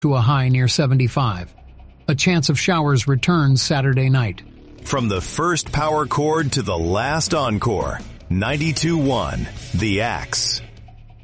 to a high near 75. A chance of showers returns Saturday night. From the first power chord to the last encore, 92.1 The Axe.